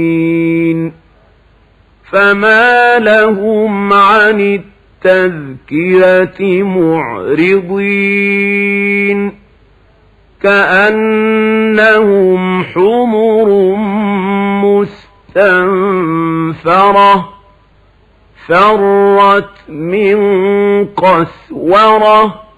فما لهم عن التذكرة معرضين كأنهم حمر مستنفرة فرت من قسورة